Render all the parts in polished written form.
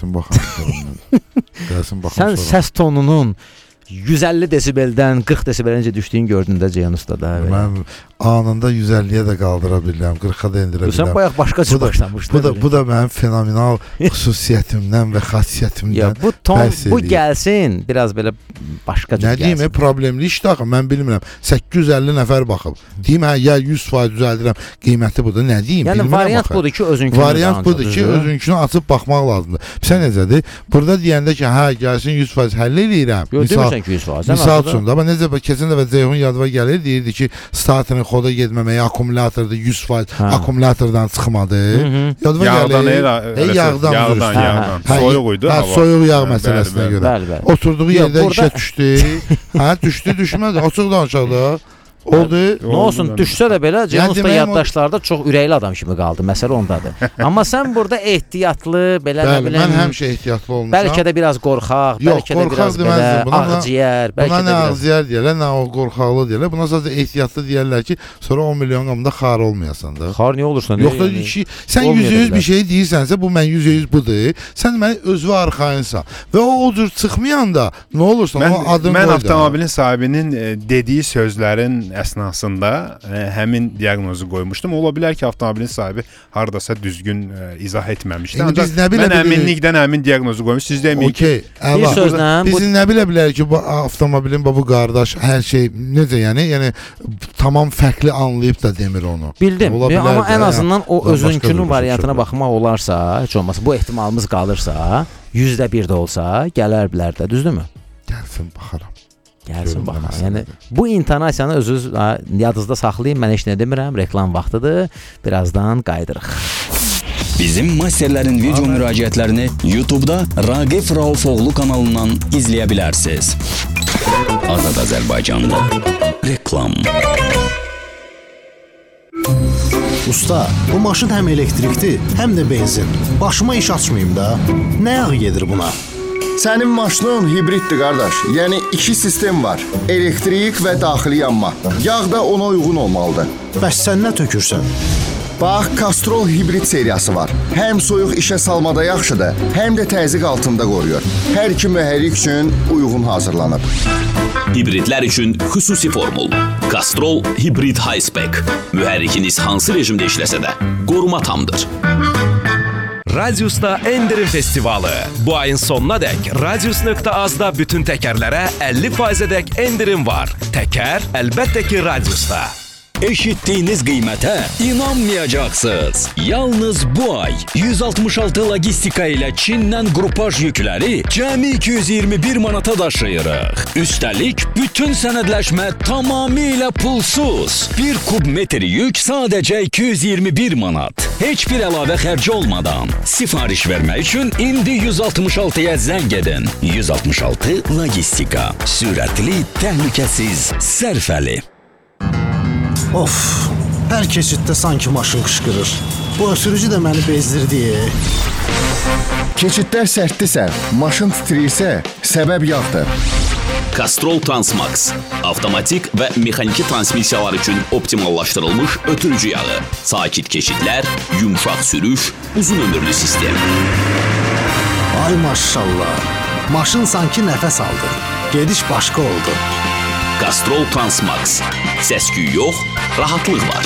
Gəlsin baxalım. Gəlsin baxalım. Sən səs tonunun 150 desibeldən 40 desibelə düşdüyünü gördün də Ceyhan Ustada. Mən anında 150-yə də qaldıra bilirəm, 40-a da endirə bilirəm. Sən bayaq başqa cür başlamışdın. Bu da mənim fenomenal xüsusiyyətimdən və xasiyyətimdən. Ya bu ton, bu gəlsin, biraz belə başqa cür gəlsin. Nə deyim, problemli işdir axı, mən bilmirəm. 850 nəfər baxıb. Deyim, ya 100% düzəldirəm, qiyməti budur. Nə deyim, yəni, bilmirəm. Variant budur ki, özünkünü variant budur ki, özünkünü açıb baxmaq lazımdır. Sən necədir? Burada deyəndə ki, hə, gəlsin 100% həll eləyirəm. Misal üçün də, necə keçən dəfə Ceyhun yadıma gəlir, deyirdi ki, startının xoda getməməyə akkumulyatorda 100% akkumulyatordan çıxmadı. Yadıma gəlir. Yağdan. Soyuq idi. Soyuq yağ məsələsinə görə. Oturduğu yerdə işə düşdü. Düşdü, düşmədi. Açıqdan aşağıda. Oldu. Nə olsun, düşsə də belə Ceyhun Usta yaddaşlarda çox ürəkli adam kimi qaldı. Məsələ ondadır. Amma sən burada ehtiyatlı, belə nə biləm. Mən həmişə ehtiyatlı olmuşam. Bəlkə də biraz qorxaq, bəlkə də biraz belə ağciyər, bəlkə də biraz. Buna nə ağciyər deyirlər, nə o qorxaqlı deyirlər. Buna sadəcə ehtiyatlı deyirlər ki, sonra 10 milyon qamda xar olmayasan da. Xar niyə olursan? Yoxsa ki, sən %100 bir şey deyirsənsə, bu mən %100 budur. Sən məni özünə arxayınsan. Və o cür çıxmayanda nə olursan, o adın qoydu. Mən avtomobilin sahibinin dediyi sözlərin əsnasında həmin diaqnozu qoymuşdum. Ola bilər ki, avtomobilin sahibi hardasa düzgün izah etməmişdi. Ancaq mən əminlikdən həmin diaqnozu qoymuş. Siz deməyin ki, biz nə bilə bilərik ki, bu avtomobilin bu qardaş hər şey necə yəni tamam fərqli anlayıb da demir onu. Bildim. Amma ən azından o özünkünün variantına baxmaq olarsa, heç olmasa bu ehtimalımız qalırsa, %1 də olsa gələr bilər də, düzdürmü? Gəlsin baxaram. Gəlsin baxaq. Yəni bu intonasiyanı özünüz yadınızda saxlayın. Mən heç nə demirəm. Reklam vaxtıdır. Birazdan qayıdırıq. Bizim masterlərin video müraciətlərini YouTube-da Raqif Raufoğlu kanalından izləyə bilərsiniz. Azad Azərbaycanda reklam. Usta, bu maşın həm elektrikdir, həm də benzin. Başıma iş açmayayım da. Nə yağı gedir buna? Sənin maşının hibriddir, qardaş. Yəni, 2 sistem var. Elektrik və daxili yanma. Yağ da ona uyğun olmalıdır. Bəs sən nə tökürsən? Bax, Castrol hibrid seriyası var. Həm soyuq işə salmada yaxşıdır, həm də təzyiq altında qoruyur. Hər iki mühərrik üçün uyğun hazırlanıb. Hibridlər üçün xüsusi formul. Castrol Hibrid High Spec. Mühərrikiniz hansı rejimdə işləsə də qoruma tamdır. Radius'ta Endirim Festivalı. Bu ayın sonuna dək Radius.az-da bütün təkərlərə 50%-dək endirim var. Təkər əlbəttə ki Radius'ta. Eşitdiyiniz qiymətə inanmayacaqsınız. Yalnız bu ay 166 logistika ilə Çindən qrupaj yükləri cəmi 221 manata daşıyırıq. Üstəlik, bütün sənədləşmə tamamilə pulsuz. 1 kub metr yük sadəcə 221 manat. Heç bir əlavə xərci olmadan. Sifariş vermək üçün indi 166-ya zəng edin. 166 logistika. Sürətli, təhlükəsiz, sərfəli. Of, hər keçiddə sanki maşın qışqırır. Bu ötürücü də məni bezdirdi. Keçidlər sərtdirsə, maşın titriyirsə, səbəb yağdır. Castrol Transmax. Avtomatik və mexaniki transmissiyalar üçün optimallaşdırılmış ötürücü yağı. Sakit keçidlər, yumşaq sürüş, uzun ömürlü sistem. Ay maşallah, maşın sanki nəfəs aldı. Gediş başqa oldu. Castrol Transmax. Səs-küy yox, rahatlıq var.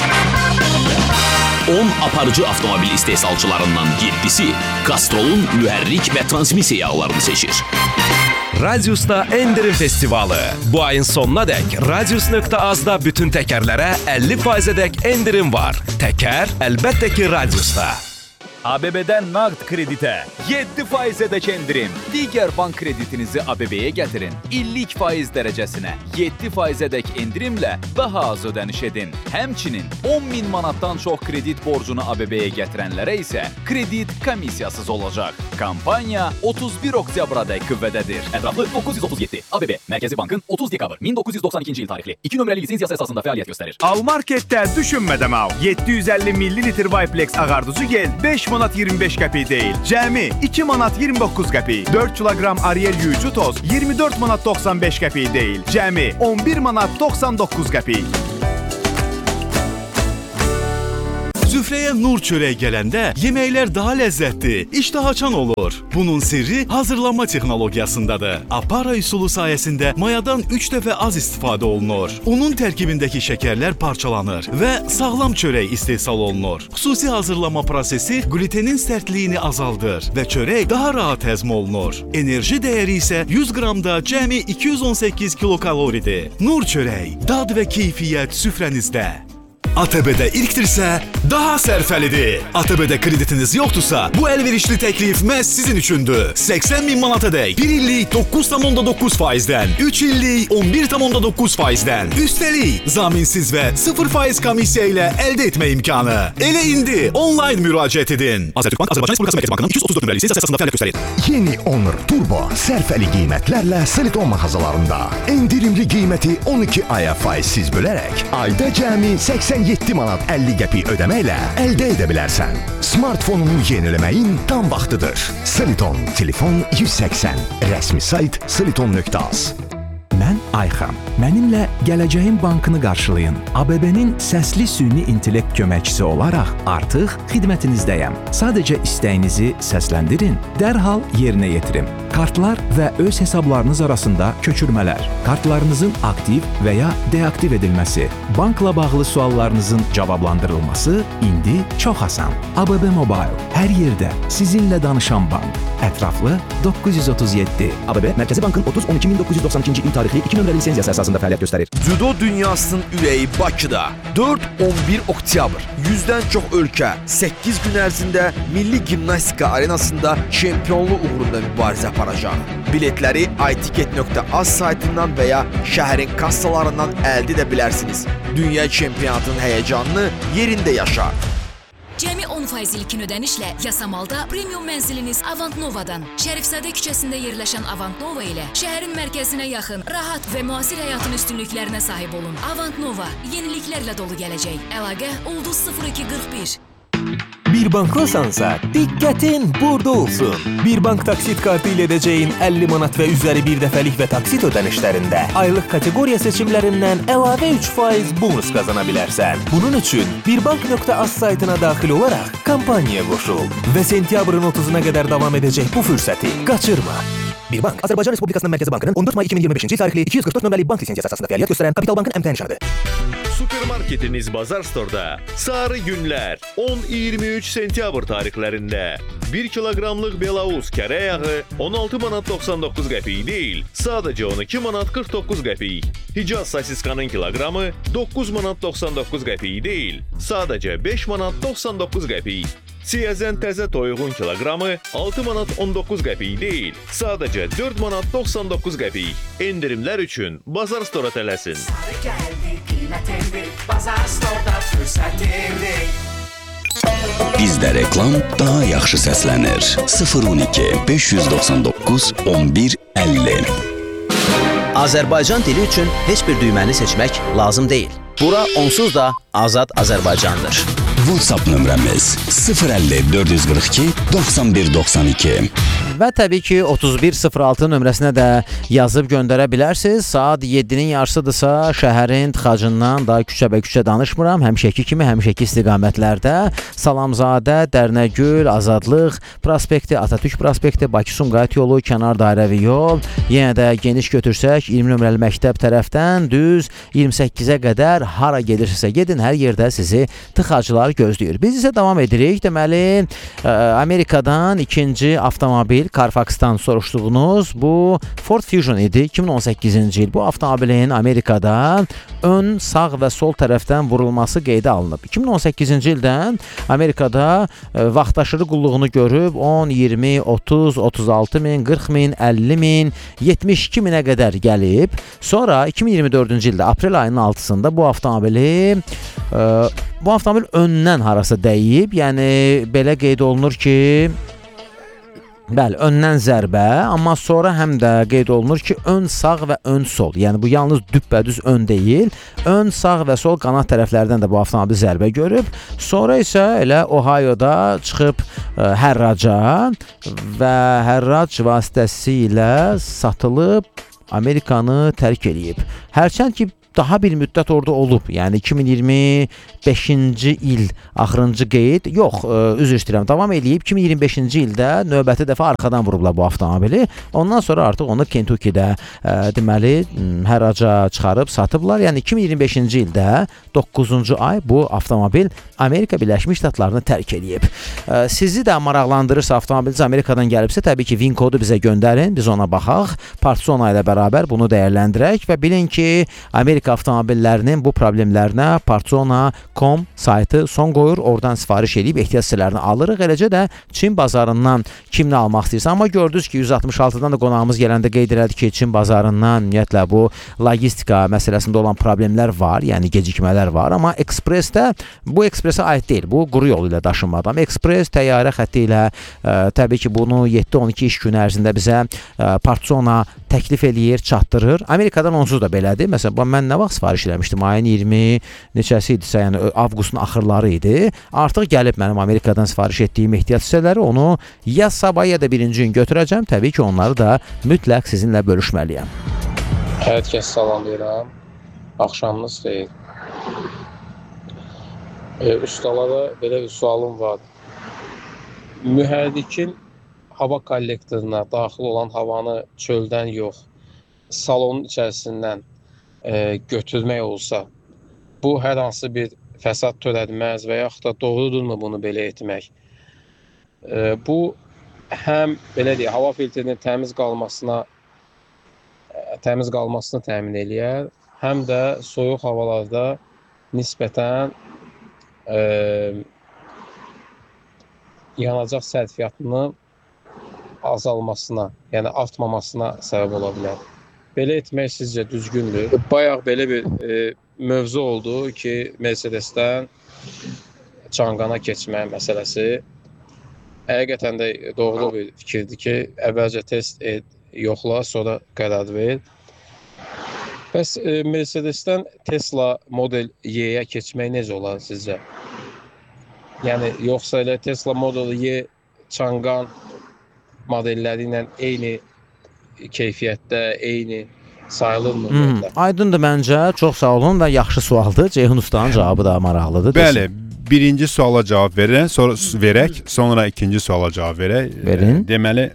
10 aparıcı avtomobil istehsalçılarından 7-si Castrol'un mühərrik və transmissiya yağlarını seçir. Radius'ta Endirim Festivalı. Bu ayın sonuna dək Radius.az-da bütün təkərlərə 50%-dək endirim var. Təkər əlbəttə ki Radius'ta. ABB'dən nağd kreditə 7%-dək endirim. Digər bank kreditinizi ABB'yə gətirin. İllik faiz dərəcəsinə 7%-dək endirimlə daha az ödəniş edin. Həmçinin 10.000 manatdan çox kredit borcunu ABB'yə gətirənlərə isə kredit komissiyasız olacaq. Kampaniya 31 oktябradək qüvvədədir. Ətraflı 937. ABB Mərkəzi Bankın 30 dekabr 1992-ci il tarixli 2 nömrəli lisenziyası əsasında fəaliyyət göstərir. Al marketdə düşünmədən al. 750 millilitr Viplex ağardıcı gel 5 manat 25 qəpik deyil. Cəmi 2 manat 29 qəpik. 4 kilogram Ariel yuyucu toz 24 manat 95 qəpik deyil. Cəmi 11 manat 99 qəpik. Süfrəyə nur çörək gələndə yeməklər daha ləzzətli, iştah açan olur. Bunun sirri hazırlanma texnologiyasındadır. Apara üsulu sayəsində mayadan 3 dəfə az istifadə olunur. Unun tərkibindəki şəkərlər parçalanır və sağlam çörək istehsal olunur. Xüsusi hazırlama prosesi glutenin sərtliyini azaldır və çörək daha rahat həzm olunur. Enerji dəyəri isə 100 qramda cəmi 218 kilokaloridir. Nur çörək, dad və keyfiyyət süfrənizdə. ATB'də ilkdirsə, daha sərfəlidir. ATB'də kreditiniz yoxdursa, bu əlverişli təklif məhz sizin üçündür. 80.000 manata dək, 1 illik 9,9%-dən, 3 illik 11,9%-dən. Üstəlik, zaminsiz və 0% komissiya ilə əldə etmə imkanı. Elə indi onlayn müraciət edin. Azərbaycan Respublikası Mərkəzi Bankının 230 nömrəli lisensiyası əsasında fəaliyyət göstərir. Yeni Honor Turbo sərfəli qiymətlərlə Siliton mağazalarında. Endirimli qiyməti 12 aya faizsiz bölərək, ayda cəmi 87 manat 50 qəpik ödəməklə əldə edə bilərsən. Smartfonunu yeniləməyin tam vaxtıdır. Siliton, telefon 180, rəsmi sayt siliton.az. Mən Ayxan. Mənimlə Gələcəyin Bankını qarşılayın. ABB-nin səsli süni intellekt köməkçisi olaraq artıq xidmətinizdəyəm. Sadəcə istəyinizi səsləndirin, dərhal yerinə yetirin. Kartlar və öz hesablarınız arasında köçürmələr, kartlarınızın aktiv və ya deaktiv edilməsi, bankla bağlı suallarınızın cavablandırılması indi çox asan. ABB Mobile, hər yerdə sizinlə danışan bank. Ətraflı 937. ABB Mərkəzi Bankın 30-12-1992-ci il tarixli 2 nömrəli lisenziyası əsasında fəaliyyət göstərir. Cüdo dünyasının ürəyi Bakıda 4-11 oktyabr 100-dən çox ölkə 8 gün ərzində Milli Gimnastika Arenasında çempionluq uğrunda mübarizə aparacaq. Biletləri itiket.az saytından və ya şəhərin kassalarından əldə edə bilərsiniz. Dünya çempionatının həyəcanını yerində yaşa. Cəmi 10% ilkin ödənişlə Yasamalda premium mənziliniz Avant Nova'dan. Şərifzadə küçəsində yerləşən Avant Nova ilə şəhərin mərkəzinə yaxın, rahat və müasir həyatın üstünlüklərinə sahib olun. Avant Nova yeniliklərlə dolu gələcək. Əlaqə ulduz 0241. Bir banklasansa, diqqətin burada olsun. Bir bank taksit kartı ilə edəcəyin 50 manat və üzəri bir dəfəlik və taksit ödənişlərində aylıq kateqoriya seçimlərindən əlavə 3% bonus qazana bilərsən. Bunun üçün birbank.az saytına daxil olaraq kampaniya qoşul və sentyabrın 30-una qədər davam edəcək bu fürsəti qaçırma. Bir bank, Azərbaycan Respublikasının Mərkəzi Bankının 14 may 2025-ci tarixli 244 nömrəli bank lisensiyası əsasında fəaliyyət göstərən Kapital Bankın əmtəh nişanıdır. Supermarketiniz Bazar Store'da sarı günlər 10-23 sentyabr tarixlərində 1 kiloqramlıq Belarus kərə yağı 16 manat 99 qəpik deyil, sadəcə 12 manat 49 qəpik. Hicaz sosiskanın kiloqramı 9 manat 99 qəpik deyil, sadəcə 5 manat 99 qəpik. Siyəzən təzə toyuğun kiloqramı 6 manat 19 qəpik deyil, sadəcə 4 manat 99 qəpik. Endirimlər üçün Bazar Store'a tələsin. Sarı gəldi, qiymətindir, Bazar Store'da fürsətindir. Bizdə reklam daha yaxşı səslənir. 012 599 11 50. Azərbaycan dili üçün heç bir düyməni seçmək lazım deyil. Bura onsuz da Azad Azərbaycandır. WhatsApp nömrəmiz 050 442 91 92. Və təbii ki 3106 nömrəsinə də yazıb göndərə bilərsiniz. Saat 7-nin yarısıdırsa şəhərin tıxacından da küçə danışmıram. Həmişəki kimi həmişəki istiqamətlərdə Salamzadə, Dərnəgül, Azadlıq prospekti, Atatürk prospekti, Bakı-Sumqayıt yolu, kənar dairəvi yol. Yenə də geniş götürsək 20 nömrəli məktəb tərəfdən düz 28-ə qədər hara gedirsinizsə gedin, hər yerdə sizi tıxacılar gözləyir. Biz isə davam edirik. Deməli, Amerikadan ikinci avtomobil Carfaxdan soruşduğunuz bu Ford Fusion idi. 2018-ci il bu avtomobilin Amerikada ön, sağ və sol tərəfdən vurulması qeydə alınıb. 2018-ci ildən Amerikada vaxtaşırı qulluğunu görüb 10, 20, 30, 36 min, 40 min, 50 min, 72 minə qədər gəlib. Sonra 2024-cü ildə aprel ayının 6-sında bu avtomobil öndən harasa dəyib. Yəni belə qeyd olunur ki, bəli, öndən zərbə, amma sonra həm də qeyd olunur ki, ön sağ və ön sol. Yəni bu yalnız düppədüz ön deyil, ön sağ və sol qanad tərəflərdən də bu avtomobil zərbə görüb. Sonra isə elə Ohio'da çıxıb hərraca və hərrac vasitəsilə satılıb Amerikanı tərk eləyib. Hərçənd ki, daha bir müddət orada olub. Yəni 2025-ci il axırıncı qeyd, yox, üzr istəyirəm, davam eləyib. 2025-ci ildə növbəti dəfə arxadan vurublar bu avtomobili. Ondan sonra artıq onu Kentucky'də deməli həraca çıxarıb satıblar. Yəni 2025-ci ildə 9-cu ay bu avtomobil Amerika Birləşmiş Ştatlarını tərk edib. Sizi də maraqlandırırsa, avtomobiliniz Amerikadan gəlibsə, təbii ki, VIN kodu bizə göndərin, biz ona baxaq. Parsona ilə bərabər bunu dəyərləndirək və bilin ki, Amerika avtomobillərinin bu problemlərinə Parsona.com saytı son qoyur. Oradan sifariş edib ehtiyac hissələrini alırıq. Eləcə də Çin bazarından kim nə almaq istəyirsə. Amma gördünüz ki, 166-dan da qonağımız gələndə qeyd elədi ki, Çin bazarından ümumiyyətlə bu logistika məsələsində olan problemlər var, yəni gecikmələr var. Amma ekspresdə, bu ekspresə aid deyil. Bu quru yol ilə daşınmadan. Ekspres təyyarə xətti ilə təbii ki, bunu 7-12 iş günü ərzində bizə Parsona təklif eləyir, çatdırır. Amerikadan onsuz da belədir. Məsələn, mən nə vaxt sifariş eləmişdim? Ayın 20 neçəsi idisə, yəni avqustun axırları idi. Artıq gəlib mənim Amerikadan sifariş etdiyim ehtiyac hissələri, onu ya sabah ya da birinci gün götürəcəm. Təbii ki, onları da mütləq sizinlə bölüşməliyəm. Hər kəs salamlayıram. Axşamınız xeyir. Ustalara belə bir sualım var. Mühərrikin hava kollektoruna daxil olan havanı çöldən yox, salonun içərisindən götürmək olsa, bu hər hansı bir fəsad törətməz və yaxud da doğrudurmu bunu belə etmək? Bu həm belə deyək, hava filtrinin təmiz qalmasını təmin eləyər, həm də soyuq havalarda nisbətən yanacaq sərfiyyatının azalmasına, yəni artmamasına səbəb ola bilər. Belə etmək sizcə düzgündür? Bayaq belə bir mövzu oldu ki, Mercedesdən Çanqana keçmə məsələsi. Həqiqətən də doğru bir fikirdir ki, əvvəlcə test yoxla, sonra qərar ver. Bəs Mercedesdən Tesla Model Y-yə keçmək necə olar sizcə? Yəni, yoxsa elə Tesla Model Y Çanqan modelləri ilə eyni keyfiyyətdə, eyni sayılırmı? Aydındır məncə, çox sağ olun və yaxşı sualdır. Ceyhun Ustanın cavabı da maraqlıdır. Bəli, birinci suala cavab verək, sonra ikinci suala cavab verək. Verin. Deməli,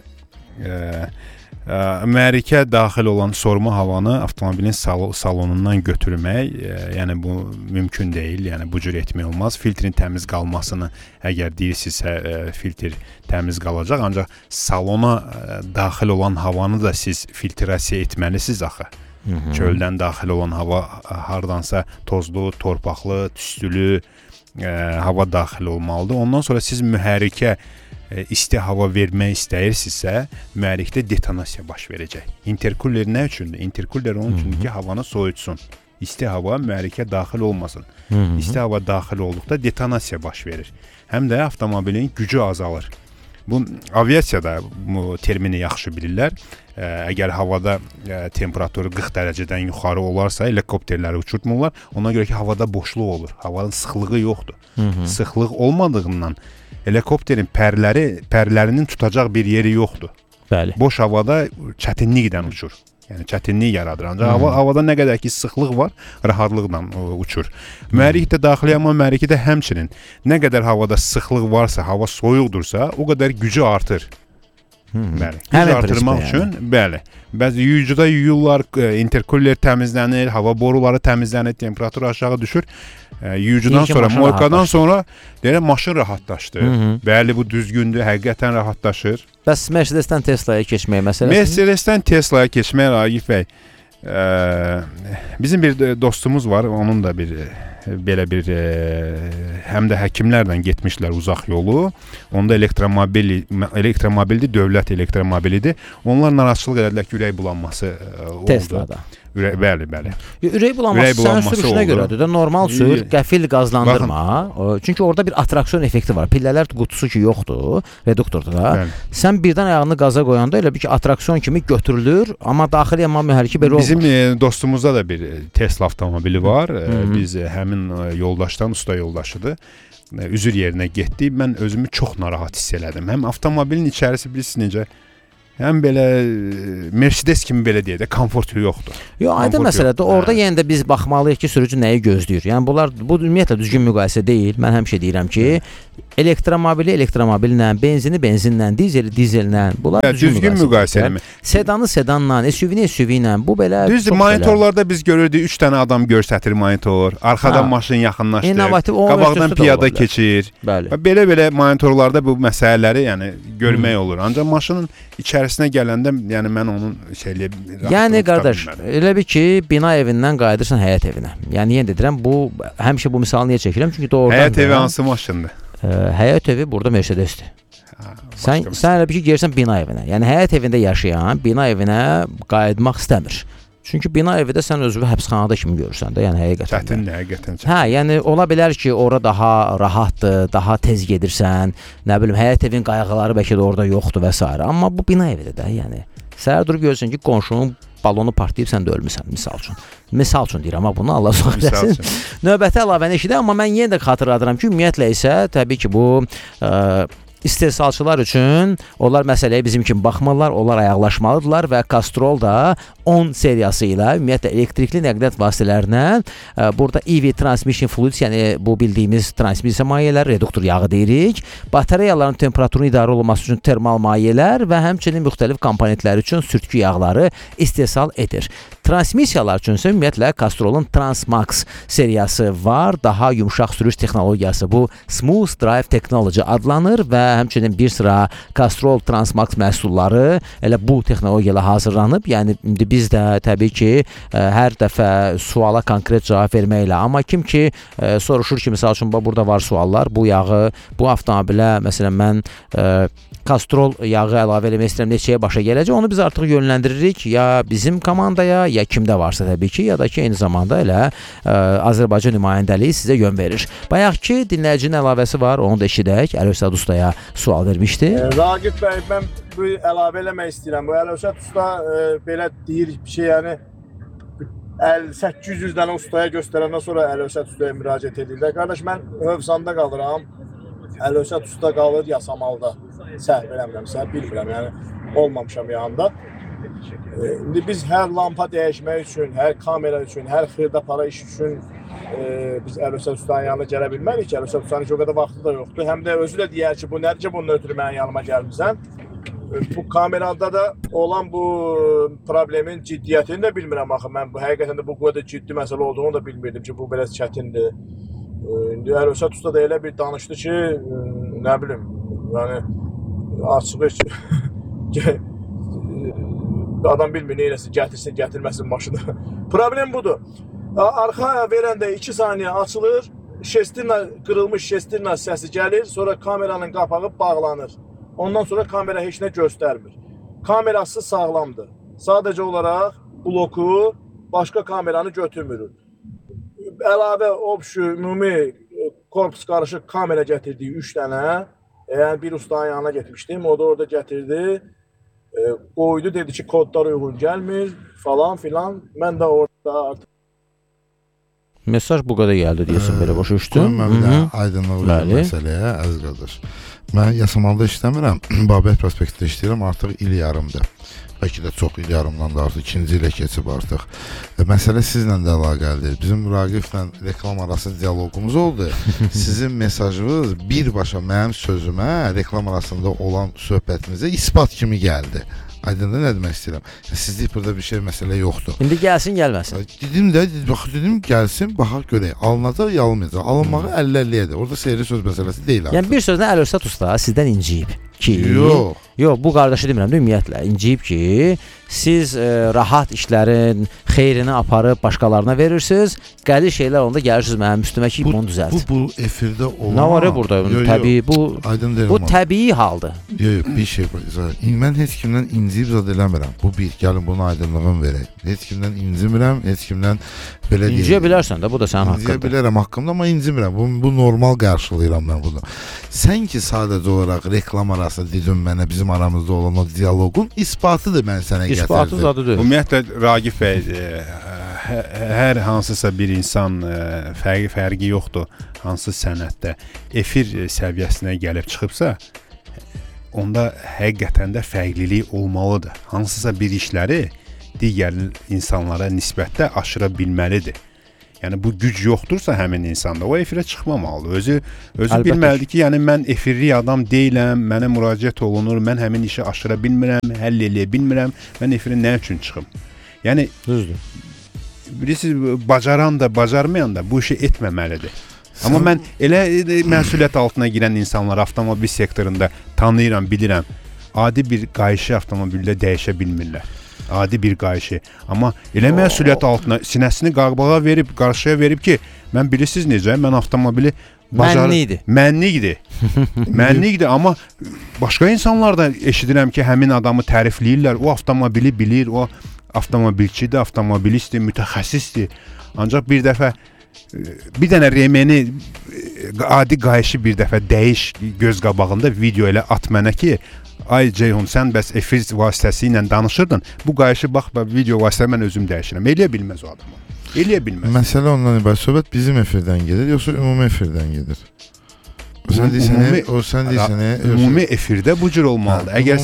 mühərrikə daxil olan sorma havanı avtomobilin salonundan götürmək, yəni bu mümkün deyil, yəni bu cür etmək olmaz. Filtrin təmiz qalmasını əgər deyirsinizsə, filtr təmiz qalacaq, ancaq salona daxil olan havanı da siz filtrasiya etməlisiniz axı. Çöldən daxil olan hava hardansa tozlu, torpaqlı, tüstülü hava daxil olmalıdır. Ondan sonra siz mühərrikə isti hava vermək istəyirsinizsə, mühərrikdə detonasiya baş verəcək. Intercooler nə üçündür? Intercooler onun üçündür ki, havanı soyutsun. İsti hava mühərrikə daxil olmasın. İsti hava daxil olduqda detonasiya baş verir. Həm də avtomobilin gücü azalır. Bu aviasiyada bu termini yaxşı bilirlər. Əgər havada temperaturu 40 dərəcədən yuxarı olarsa, helikopterləri uçurtmurlar. Ona görə ki, havada boşluq olur. Havanın sıxlığı yoxdur. Sıxlıq olmadığından helikopterin pərlərinin tutacaq bir yeri yoxdur. Bəli. Boş havada çətinliklə uçur. Yəni çətinlik yaradır. Ancaq havada nə qədər ki sıxlıq var, rahatlıqla uçur. Mühərrik də daxili, amma mühərriki də həmçinin nə qədər havada sıxlıq varsa, hava soyuqdursa, o qədər gücü artır. Bəli. Gücü artırmaq üçün, bəli. Bəzi yuyucuda yuyurlar, intercooler təmizlənir, hava boruları təmizlənir, temperatur aşağı düşür. Yuyucudan sonra, morkadan sonra deyirəm, maşın rahatlaşdı. Bəli, bu düzgündür, həqiqətən rahatlaşır. Bəs Mercedesdən Tesla'ya keçmək məsələsi? Mercedesdən Tesla'ya keçmək, Ragif bəy, bizim bir dostumuz var, onun da belə bir həm də həkimlərlə getmişlər uzaq yolu. Onda elektromobildir, dövlət elektromobilidir. Onlar narahatçılıq edədilər ki, ürək bulanması oldu. Tesla'da. Bəli. Ürək bulanması sənin sürüşünə görədir də, normal sür, qəfil qazlandırma. Çünki orada bir atraksiyon effekti var. Pillələr qutusu ki yoxdur, reduktorda da. Sən birdən ayağını qaza qoyanda elə bir ki, atraksiyon kimi götürülür, amma daxili yanma mühərriki belə olmur. Bizim dostumuzda da bir Tesla avtomobili var. Biz həmin yoldaşdan, usta yoldaşıdır. Üzür yerinə getdik. Mən özümü çox narahat hiss elədim. Həm avtomobilin içərisi bilirsiniz necə həm belə Mercedes kimi belə deyək də komfortu yoxdur. Yox, aydın məsələdir. Orada yenə də biz baxmalıyıq ki, sürücü nəyi gözləyir. Yəni bu ümumiyyətlə düzgün müqayisə deyil. Mən həmişə deyirəm ki, elektromobillə, benzinlə, dizellə, bunlar düzgün müqayisə eləmir. Sedanla, SUV-ni SUV-ilə, bu belə düzdür, monitorlarda biz görürdük 3 dənə adam göstərir monitor, arxadan maşın yaxınlaşdır, qabaqdan piyada keçir. Belə monitorlarda bu məsələləri yəni görmək olur. Ancaq maşının içərisinə gələndə yəni mən onun yəni qardaş, elə bir ki, bina evindən qayıdırsan həyət evinə. Yəni yenə deyirəm, həmişə bu misalı niyə çəkirəm? Çünki doğrudan həyət evi hansı maşındır? Həyət evi burada Mercedesdir. Sən elə bir ki, gəlirsən bina evinə. Yəni həyət evində yaşayan bina evinə qayıtmaq istəmir. Çünki bina evi də sən özünü həbsxanada kimi görürsən də, yəni həqiqətən. Çətindir, həqiqətən çətin. Hə, yəni ola bilər ki, ora daha rahatdır, daha tez gedirsən, nə bilim, həyət evin qayğıları bəlkə də orada yoxdur və s. Amma bu bina evidir də, yəni. Səhər durub görürsən ki, qonşunun balonu partlayıb, sən də ölmüsən, misal üçün. Misal üçün deyirəm, amma bunu Allah söyləsin. Növbəti əlavəni eşidə, amma mən yenə də xatırladıram ki, ümumiyyətlə isə təbii ki, bu istehsalçılar üçün onlar məsələyə bizim kimi baxmırlar, onlar ayaqlaşmalıdırlar və Castrol da 10 seriyası ilə ümumiyyətlə elektrikli nəqliyyat vasitələrindən burada EV transmission fluids, yəni bu bildiyimiz transmissiya mayeləri, reduktor yağı deyirik, batareyaların temperaturunun idarə olunması üçün termal mayelər və həmçinin müxtəlif komponentləri üçün sürtkü yağları istehsal edir. Transmissiyalar üçün isə ümumiyyətlə Castrolun Transmax seriyası var, daha yumşaq sürüş texnologiyası, bu Smooth Drive Technology adlanır və həmçinin bir sıra Castrol Transmax məhsulları elə bu texnologiyalarla hazırlanıb. Yəni indi biz də təbii ki, hər dəfə suala konkret cavab verməklə, amma kim ki soruşur ki, məsəl üçün burada var suallar, bu yağı, bu avtomobilə məsələn mən Castrol yağı əlavə eləmək istəyirəm, neçəyə başa gələcək, onu biz artıq yönləndiririk ya bizim komandaya, ya kimdə varsa təbii ki, ya da ki, eyni zamanda elə Azərbaycan nümayəndəliyi sizə yön verir. Bayaq ki, dinləyicinin əlavəsi var, onu da eşidək. Əlövsət Ustaya sual vermişdi. Ragib bəy, mən bu əlavə eləmək istəyirəm. Bu Əlövsət Usta belə deyir bir şey, yəni 800 dənə ustaya göstərəndən sonra Əlövsət Ustaya müraciət edirlər. Qardaş, mən Hövsanda qalıram, Əlövsət Usta qalır Yasamalda. Səhv eləmirəmsə, bilmirəm, yəni olmamışam yanında. İndi biz hər lampa dəyişmək üçün, hər kamera üçün, hər xırda para iş üçün biz Əlövsət Ustanın yanına gələ bilmərik ki, Əlövsət Ustanın ki, o qədər vaxtı da yoxdur. Həm də özü də deyər ki, bu nədir ki, bunun ötürü mənim yanıma gəlmirsən. Bu kamerada da olan bu problemin ciddiyyətini də bilmirəm axı. Mən həqiqətən də bu qədər ciddi məsələ olduğunu da bilmirdim ki, bu belə çətindir. İndi Əlövsət Usta da elə bir danışdı ki, nə bilim, yəni açıq adam bilmir neyləsin, gətirsin, gətirməsin maşını. Problem budur. Arxaya verəndə 2 saniyə açılır, qırılmış şestirlə səsi gəlir, sonra kameranın qapağı bağlanır. Ondan sonra kamera heç nə göstərmir. Kamerası sağlamdır. Sadəcə olaraq bloku başqa kameranı götürmür. Əlavə ümumi korpus qarışıq kamera gətirdiyi 3 dənə, yəni bir ustanın yanına getmişdim, o da orada gətirdi, qoydu, dedi ki, kodlar uyğun gəlmir, falan filan. Mən də orada artıq mesaj bu qədər gəldi deyəsən, belə başa düşdüm. Mən bir də aydınlıq verir məsələyə, əziz qardaş. Mən Yasamalda işləmirəm, Babət prospektdə işləyirəm, artıq il yarımdır. Bəlkə də çox il yarımdan da artıq 2-ci ilə keçib artıq. Məsələ sizlə də əlaqəlidir. Bizim Raqiflə reklam arası diyalogumuz oldu. Sizin mesajınız birbaşa mənim sözümə, reklam arasında olan söhbətimizə ispat kimi gəldi. Aydındır, nə demək istəyirəm? Sizlik burada bir şey, məsələ yoxdur. İndi gəlsin, gəlməsin. Dedim gəlsin, baxaq görək. Alınacaq, alınmayacaq. Alınmağı 50-50-yədir. Orada seyri söz məsələsi deyil artıq. Yəni bir sözlə Əlövsət Usta sizdən inciyib ki, yox, bu qardaşı demirəm, ümumiyyətlə inciyib ki, siz rahat işlərin xeyrini aparıb başqalarına verirsiniz, qəli şeylər onda gəlirsiniz mənim üstümə ki, bunu düzəlt. Bu efirdə olan... Nə var ya burada? Təbii, bu təbii haldır. Yox, bir şey var. Mən heç kimdən inciyib zad eləmirəm. Bu bir, gəlin bunu aydınlığını verək. Heç kimdən incimirəm, heç kimdən belə deyil. İnciyə bilərsən də, bu da sənin haqqındır. İnciyə bilərəm haqqımda, amma incimirəm. Bu normal qarşılayıram mən bunu. Sən ki, sadəcə olaraq reklam arası dedin mənə, bizim aramızda olan o diyaloqun ispatıdır mən sənə gətirdim. İspatı zadıdır. Ümumiyyətlə, Ragif bəy, hər hansısa bir insan fərqi yoxdur, hansı sənətdə efir səviyyəsinə gəlib çıxıbsa, onda həqiqətən də fərqlilik olmalıdır. Hansısa bir işləri digər insanlara nisbətdə aşıra bilməlidir. Yəni bu güc yoxdursa həmin insanda o efirə çıxmamalıdır. Özü bilməlidir ki, yəni mən efirli adam deyiləm, mənə müraciət olunur, mən həmin işi aşıra bilmirəm, həll eləyə bilmirəm, mən efirə nə üçün çıxım? Yəni düzdür. Bilirsiniz, bacaran da, bacarmayan da bu işi etməməlidir. Amma mən elə məsuliyyət altına girən insanlar avtomobil sektorunda tanıyıram, bilirəm. Adi bir qayışı avtomobildə dəyişə bilmirlər. Adi bir qayışı. Amma elə məsuliyyət altına sinəsini qarbağa verib, qarşıya verib ki, mən bilirsiniz necə, mən avtomobili Mənlikdir, amma başqa insanlar da eşidirəm ki, həmin adamı tərifləyirlər, o avtomobili bilir, o avtomobilçidir, avtomobilistdir, mütəxəssisdir. Ancaq bir dəfə, bir dənə remeni, adi qayışı bir dəfə dəyiş göz qabağında video ilə at mənə ki, ay Ceyhun, sən bəs efir vasitəsi ilə danışırdın, bu qayışı bax, video vasitəsi mən özüm dəyişirəm. Eləyə bilməz o adamı. Eləyə bilməz. Məsələ ondan ibarət, söhbət bizim efirdən gedir, yoxsa ümumi efirdən gedir? Ümumi efirdə bu cür olmalıdır. Əgər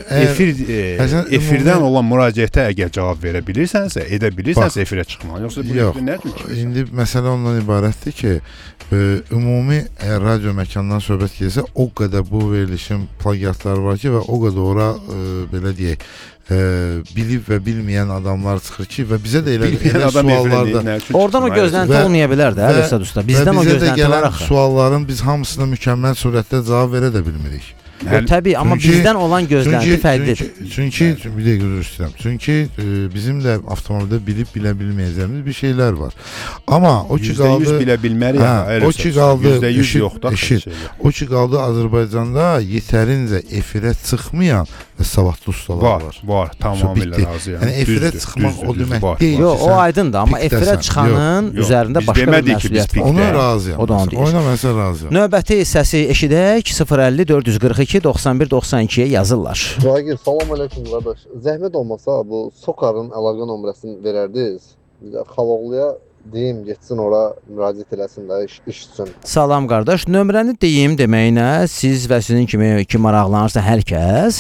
sən efirdən olan müraciətə əgər cavab verə bilirsənsə, edə bilirsənsə efirə çıxmalı. Yoxsa bu efir nə üçün çıxırsan? İndi məsələ ondan ibarətdir ki, ümumi radio məkandan söhbət gedirsə, o qədər bu verilişin plagiatları var ki və o qədər ora, belə deyək, bilib və bilməyən adamlar çıxır ki və bizə də elə suallarda oradan o gözlənti olmaya bilər də Əlövsət usta. Bizdən o gözlənti var axı. Sualların biz hamısına mükəmməl surətdə cavab verə də bilmirik. Təbii, amma bizdən olan gözlənti fərqlidir. Çünki bir dəqiqə üzr istəyirəm. Çünki bizim də avtomobildə bilib bilə bilməyəcəyimiz bir şeylər var. Amma o ki qaldı %100 bilə bilmərik. O ki qaldı %100 yoxdur. O ki qaldı Azərbaycanda yetərincə efirə çıxmayan və savadlı ustalar var. Var, tamamilə razıyam. Yəni efirə çıxmaq o demək deyil. Yox, o aydındır, amma efirə çıxanın üzərində başqa bir məsuliyyət var. Ona razıyam. O da onu deyir. Ona məsələ razıyam. Növbəti səsi eşidək 050 442 91 92-yə yazırlar. Ragil, salam aleyküm qardaş. Zəhmət olmasa bu Sokarın əlaqə nömrəsini verərdiniz. Xaloğluya deyim, getsin ora müraciət eləsin də iş üçün. Salam qardaş, nömrəni deyim deməyinə siz və sizin kimi maraqlanırsa hər kəs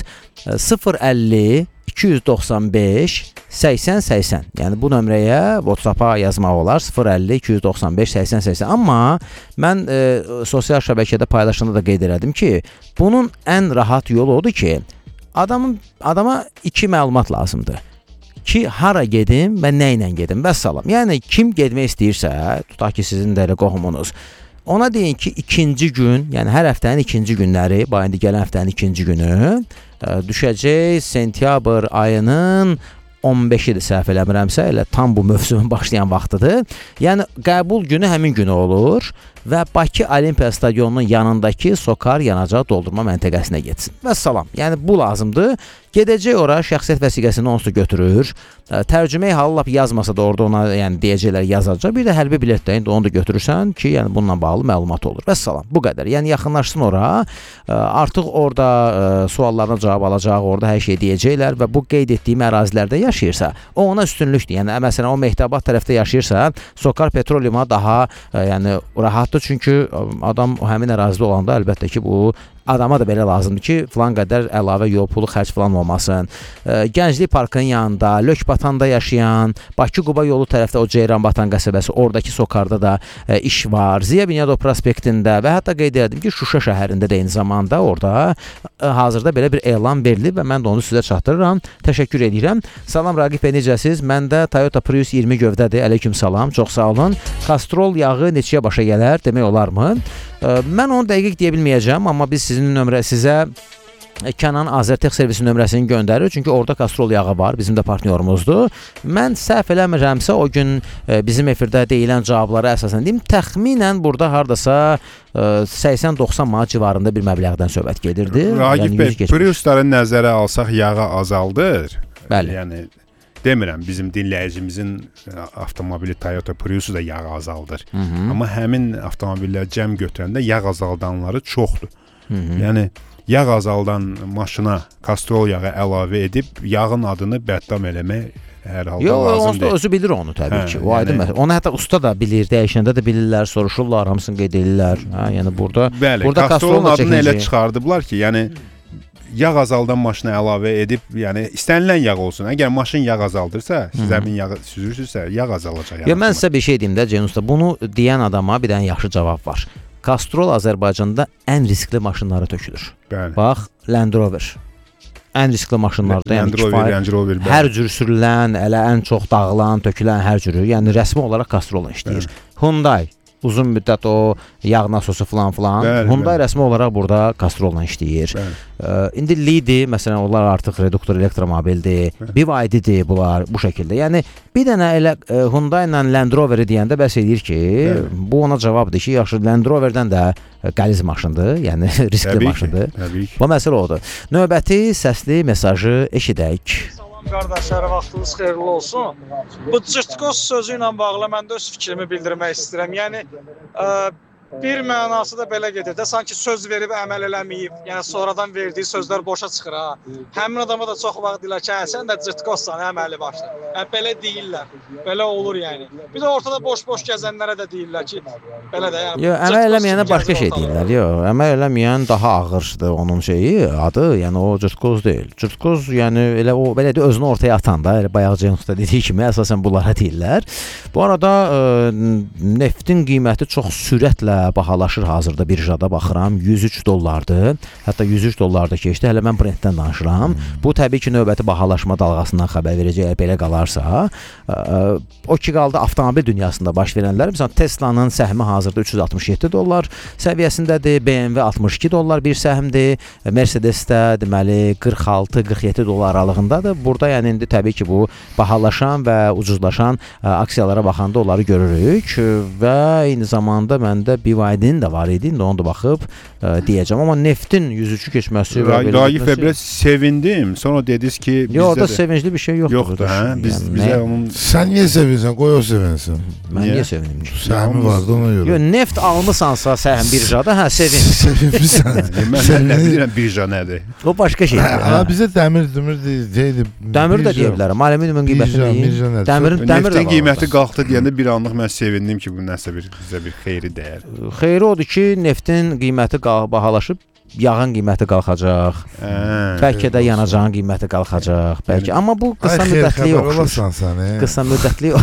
050 295 80-80. Yəni bu nömrəyə WhatsApp-a yazmaq olar. 050-295-80-80. Amma mən sosial şəbəkədə paylaşanda da qeyd elədim ki, bunun ən rahat yolu odur ki, adama iki məlumat lazımdır. Ki, hara gedim və nə ilə gedim və salam. Yəni, kim gedmək istəyirsə, tutaq ki, sizin də qohumunuz, ona deyin ki, ikinci gün, yəni hər həftənin ikinci günləri, indi gələn həftənin ikinci günü düşəcək sentyabr ayının 15-idir, səhv eləmirəmsə, elə tam bu mövsümün başlayan vaxtıdır. Yəni, qəbul günü həmin günü olur və Bakı Olimpiya Stadionunun yanındakı Sokar yanacaq doldurma məntəqəsinə getsin. Və salam, yəni bu lazımdır. Gedəcək ora, şəxsiyyət vəsiqəsini onsuz götürür. Tərcüməyi halı lap yazmasa da orada ona yəni deyəcəklər yazacaq. Bir də hərbi bilet də indi onu da götürürsən ki, yəni bununla bağlı məlumat olur. Və salam, bu qədər. Yəni yaxınlaşsın ora. Artıq orada suallarına cavab alacaq, orada hər şey deyəcəklər və bu qeyd etdiyim ərazilərdə yaşayırsa, o ona üstünlükdür. Yəni məsələn o Mehtabat tərəfdə yaşayırsa, Sokar Petroleuma daha yəni rahatdır, çünki adam həmin ərazidə olanda əlbəttə ki, bu adama da belə lazımdır ki, filan qədər əlavə yol pulu xərc filan olmasın. Gənclik parkının yanında, Lökbatanda yaşayan, Bakı-Quba yolu tərəfdə o Ceyranbatan qəsəbəsi, oradakı Sokarda da iş var. Ziya Bünyadov prospektində və hətta qeyd edim ki, Şuşa şəhərində də eyni zamanda orada hazırda belə bir elan verilib və mən də onu sizə çatdırıram. Təşəkkür edirəm. Salam Raqib bəy, necəsiz? Məndə Toyota Prius 20 gövdədir. Əleyküm salam. Çox sağ olun. Kastrol yağı neçəyə başa gələr? Demək olarmı? Mən onu dəqiq deyə bilməyəcəm, amma biz sizin sizə Kənan Azərtex servisi nömrəsini göndərir. Çünki orada kastrol yağı var, bizim də partnyorumuzdur. Mən səhv eləmirəmsə o gün bizim efirdə deyilən cavablara əsasən deyim, təxminən burada hardasa 80-90 manat civarında bir məbləğdən söhbət gedirdi. Ragib bəy, Priusları nəzərə alsaq yağı azaldır. Bəli. Yəni demirəm, bizim dinləyicimizin avtomobili Toyota Priusu da yağ azaldır. Amma həmin avtomobillər cəm götürəndə yağ azaldanları çoxdur. Yəni yağ azaldan maşına kastrol yağı əlavə edib yağın adını bəddam eləmək hər halda lazım deyil. Özü bilir onu təbii ki. O aydın məsələ. Onu hətta usta da bilir, dəyişəndə də bilirlər, soruşurlar, hamısını qeyd edirlər. Yəni burada kastrolun adını elə çıxardıblar ki, yəni yağ azaldan maşına əlavə edib, yəni istənilən yağ olsun. Əgər maşın yağ azaldırsa, zəmin yağı süzürsünüzsə, yağ azalacaq. Ya mən sizə bir şey deyim də Ceyhun usta, bunu deyən adama bir dənə yaxşı cavab var. Castrol Azərbaycanda ən riskli maşınlara tökülür. Bəli. Bax, Land Rover. Ən riskli maşınlarda, yəni kifayət, hər cür sürülən, elə ən çox dağılan, tökülən hər cürü, yəni rəsmi olaraq Castrolla işləyir. Hyundai uzun müddət o yağ nasosu falan. Hyundai rəsmi olaraq burada Castrolla işləyir. İndi Lidi, məsələn, onlar artıq reduktor elektromobildir. BYD-dir bunlar bu şəkildə. Yəni bir dənə elə Hyundai ilə Land Rover-i deyəndə bəs edir ki, bu ona cavabdır ki, yaxşı Land Rover-dən də qəliz maşındır, yəni riskli maşındır. Bu məsələ odur. Növbəti səsli mesajı eşidək. Qardaşlar, vaxtınız xeyirli olsun. Bu cırtqoz sözü ilə bağlı mən də öz fikrimi bildirmək istəyirəm. Yəni bir mənası da belə gedir də, sanki söz verib əməl eləməyib, yəni sonradan verdiyi sözlər boşa çıxır ha. Həmin adama da çox vaxt deyirlər ki, sən də cırtqozsan, əməli başla. Yəni belə deyirlər. Belə olur yəni. Bir də ortada boş-boş gəzənlərə də deyirlər ki, belə də yəni. Yox, əməl eləməyənə başqa şey deyirlər. Yox, əməl eləməyən daha ağırdır onun şeyi, adı, yəni o cırtqoz deyil. Cırtqoz yəni elə o belə də özünü ortaya atan da, elə bayaq Ceyhun usta dediyi kimi əsasən bunlara deyirlər. Bu arada neftin qiyməti çox sürətlə bahalaşır hazırda birjada baxıram. $103. Hətta $103 keçdi. Hələ mən Brentdən danışıram. Bu təbii ki, növbəti bahalaşma dalğasından xəbər verəcək. Əgər belə qalarsa, o ki qaldı avtomobil dünyasında baş verənlər. Məsələn, Teslanın səhmi hazırda $367 səviyyəsindədir. BMW $62 bir səhmdir. Mercedes-də deməli $46-47 aralığındadır. Burada yəni indi təbii ki, bu bahalaşan və ucuzlaşan aksiyalara baxanda onları görürük və eyni zamanda məndə BYD-nin də var idi. İndi onu da baxıb deyəcəm. Amma neftin 103-ü keçməsi və belə Raif bəy, biraz sevindim. Sonra dediniz ki, bizdə orada sevincli bir şey yoxdur. Hə? Bizə onun... Sən niyə sevinsən? Qoy o sevinsin. Mən niyə sevinim ki? Səhmi vardı ona görə. Yox, neft almısansa səhəm birjada, hə, sevin. Sevinmişsən. Mən nə bilirəm birja nədir? O başqa şeydir. Hə, bizə dəmir deyildi. Dəmir də deyə bilərəm. Alüminiumun qiyməti deyil. Neftin qiyməti qalxdı deyəndə bir anlıq mən sevindim ki, bu nəsə bizə bir xeyri dəyər. Xeyri odur ki, neftin qiyməti bahalaşıb, yağın qiyməti qalxacaq. Bəlkə də yanacağın qiyməti qalxacaq. Bəlkə, amma bu qısa müddətli oxşur. Qısa müddətli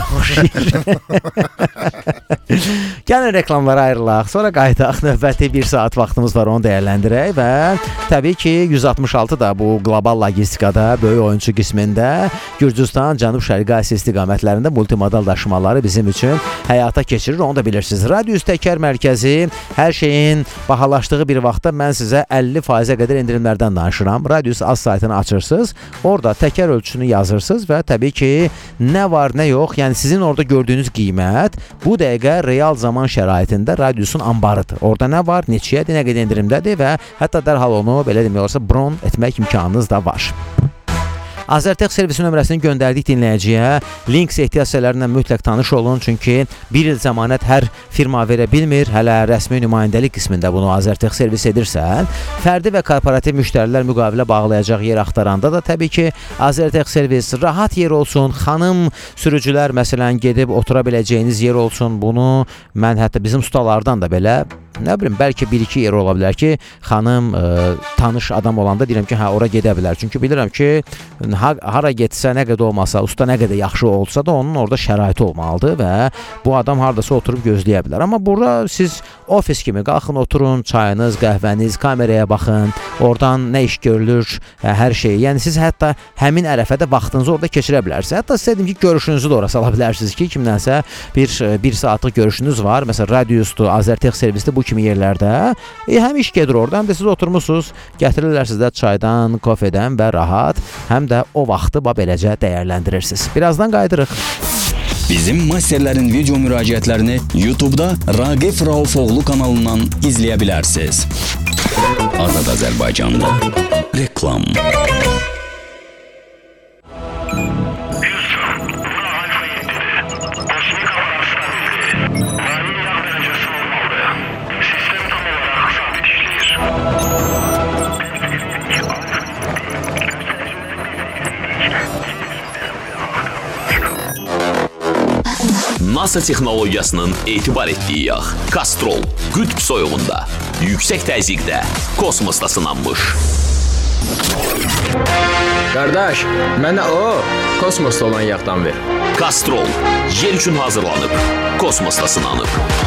oxşur. Gəlin reklamlara ayrılaq, sonra qayıdaq. Növbəti 1 saat vaxtımız var, onu dəyərləndirək və təbii ki 166 da bu qlobal logistikada böyük oyunçu qismində Gürcüstan, Cənub-Şərqi Asiya istiqamətlərində multimodal daşımaları bizim üçün həyata keçirir, onu da bilirsiniz. Radius Təkər mərkəzi hər şeyin bahalaşdığı bir vaxtda mən sizə 50%-ə qədər endirimlərdən danışıram. Radius az saytını açırsınız, orada təkər ölçüsünü yazırsınız və təbii ki nə var, nə yox, yəni sizin orada gördüyünüz qiymət bu dəqiqə real zaman şəraitində Radiusun ambarıdır. Orada nə var, neçədir, nə qədər endirimdədir və hətta dərhal onu belə demək olarsa bron etmək imkanınız da var. Azərtex servisi nömrəsini göndərdik dinləyiciyə. Links ehtiyaclarla mütləq tanış olun, çünki 1 il zəmanət hər firma verə bilmir. Hələ rəsmi nümayəndəlik qismində bunu Azərtex servis edirsən, fərdi və korporativ müştərilər müqavilə bağlayacaq yer axtaranda da təbii ki, Azərtex servis rahat yer olsun, xanım sürücülər məsələn gedib otura biləcəyiniz yer olsun. Bunu mən hətta bizim ustalardan da belə nə bilim, bəlkə 1-2 yer ola bilər ki, xanım tanış adam olanda deyirəm ki, hə, ora gedə bilər. Çünki bilirəm ki, hara getsə, nə qədər olmasa, usta nə qədər yaxşı olsa da onun orada şəraiti olmalıdır və bu adam hardasa oturub gözləyə bilər. Amma burada siz ofis kimi qalxın, oturun, çayınız, qəhvəniz, kameraya baxın, oradan nə iş görülür, hər şey. Yəni siz hətta həmin ərəfədə vaxtınızı orada keçirə bilərsiniz. Hətta sizə dedim ki, görüşünüzü də ora sala bilərsiniz ki, kimdənsə bir saatlıq görüşünüz var. Məsələn, Radiusdur, Azərtex servisdir, bu kimi yerlərdə. Həm iş gedir orada, həm də siz oturmusunuz, gətirirlər sizdə çaydan, kofedən və rahat, həm də o vaxtı beləcə dəyərləndirirsiniz. Birazdan qayıdırıq. Bizim masterlərin video müraciətlərini YouTube-da Raqif Raufoğlu kanalından izləyə bilərsiniz. Azad Azərbaycanda reklam. NASA texnologiyasının etibar etdiyi yağ Castrol qütb soyuğunda, yüksək təzyiqdə, kosmosda sınanmış. Qardaş, mənə o kosmosda olan yağdan ver. Kastrol yer üçün hazırlanıb, kosmosda sınanıb.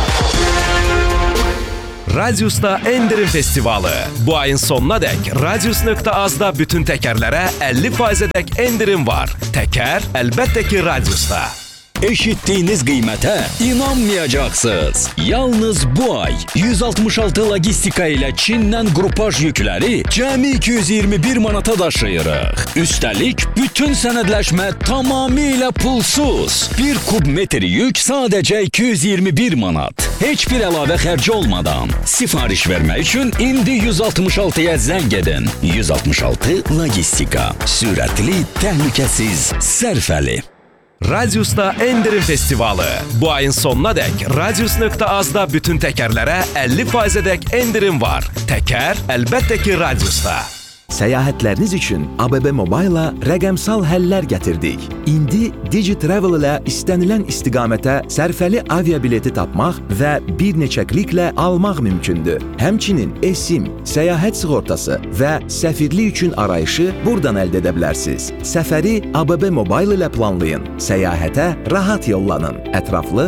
Radiusda Endirim Festivalı. Bu ayın sonuna dək Radius.az-da bütün təkərlərə 50%-ədək endirim var. Təkər əlbəttə ki Radiusda. Eşitdiyiniz qiymətə inanmayacaqsınız. Yalnız bu ay 166 logistika ilə Çindən qrupaj yükləri cəmi 221 manata daşıyırıq. Üstəlik, bütün sənədləşmə tamamilə pulsuz. 1 kub metr yük sadəcə 221 manat. Heç bir əlavə xərci olmadan. Sifariş vermək üçün indi 166-ya zəng edin. 166 logistika. Sürətli, təhlükəsiz, sərfəli. Radiusda Endirim Festivalı. Bu ayın sonuna dək Radius.az-da bütün təkərlərə 50%-ədək endirim var. Təkər əlbəttə ki Radiusda. Səyahətləriniz üçün ABB Mobile-la rəqəmsal həllər gətirdik. İndi DigiTravel ilə istənilən istiqamətə sərfəli aviabileti tapmaq və bir neçə kliklə almaq mümkündür. Həmçinin eSIM, səyahət sığortası və səfirlik üçün arayışı buradan əldə edə bilərsiniz. Səfəri ABB Mobile ilə planlayın. Səyahətə rahat yollanın. Ətraflı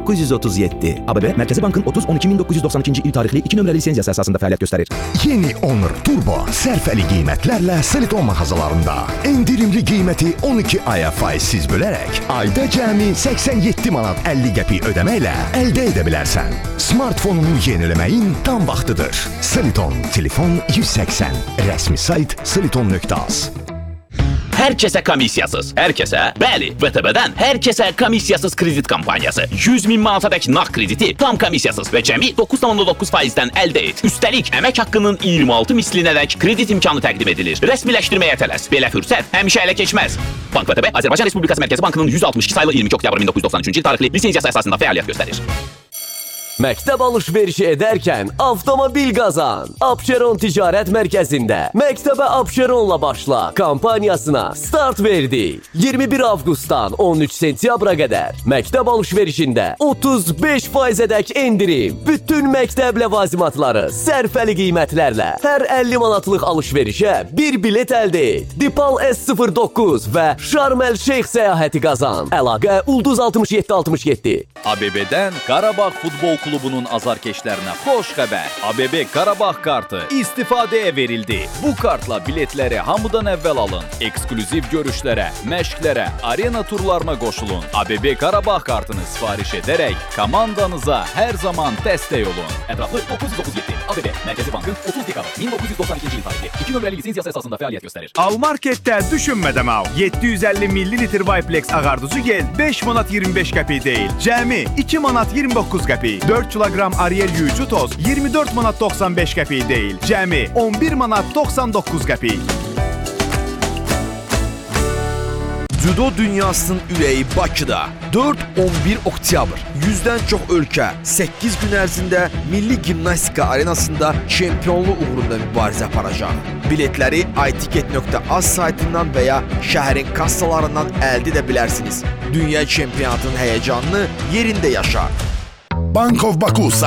937. ABB Mərkəzi Bankın 30-12-1992-ci il tarixli 2 nömrəli lisenziyası əsasında fəaliyyət göstərir. Yeni Honor Turbo sərfəli qiymətlərlə Siliton mağazalarında. Endirimli qiyməti 12 aya faizsiz bölərək ayda cəmi 87 manat 50 qəpik ödəməklə əldə edə bilərsən. Smartfonunu yeniləməyin tam vaxtıdır. Siliton, telefon 180. Rəsmi sayt siliton.az. Hər kəsə komissiyasız. Hər kəsə, bəli, VTB-dən hər kəsə komissiyasız kredit kampaniyası. 100 min manatadək nağd krediti tam komissiyasız və cəmi 9,9%-dən əldə et. Üstəlik, əmək haqqının 26 mislinədək kredit imkanı təqdim edilir. Rəsmiləşdirməyə tələs. Belə fürsət həmişə ələ keçməz. Bank VTB Azərbaycan Respublikası Mərkəzi Bankının 162 saylı 22 oktyabr 1993-cü il tarixli lisenziyası əsasında fəaliyyət göstərir. Məktəb alış-verişi edərkən avtomobil qazan. Abşeron Ticarət Mərkəzində Məktəbə Abşeronla başla kampaniyasına start verdi. 21 avqustdan 13 sentyabra qədər məktəb alış-verişində 35%-ədək endirim. Bütün məktəb ləvazimatları sərfəli qiymətlərlə hər 50 manatlıq alış-verişə bir bilet əldə et. Dipal S09 və Şarm El-Şeyx səyahəti qazan. Əlaqə Ulduz 6767. ABB-dən Qarabağ Futbol Klubunun azarkeşlərinə xoş xəbər. ABB Qarabağ kartı istifadəyə verildi. Bu kartla biletləri hamıdan əvvəl alın. Eksklüziv görüşlərə, məşqlərə, arena turlarına qoşulun. ABB Qarabağ kartını sifariş edərək komandanıza hər zaman dəstək olun. Ətraflı 937. ABB Mərkəzi Bankın 30 dekabr 1992-ci il tarixli 2 nömrəli lisenziyası əsasında fəaliyyət göstərir. Almarketdə düşünmədən al. 750 millilitr Viplex ağardıcı gel 5 manat 25 qəpik deyil. Cəmi 2 manat 29 qəpik. 4 kilogram Ariel yuyucu toz 24 manat 95 qəpik deyil. Cəmi 11 manat 99 qəpik. Cüdo dünyasının ürəyi Bakıda 4-11 oktyabr 100-dən çox ölkə 8 gün ərzində Milli Gimnastika Arenasında çempionluq uğrunda mübarizə aparacaq. Biletləri itiket.az saytından və ya şəhərin kassalarından əldə edə bilərsiniz. Dünya çempionatının həyəcanını yerində yaşa. Bank of Baku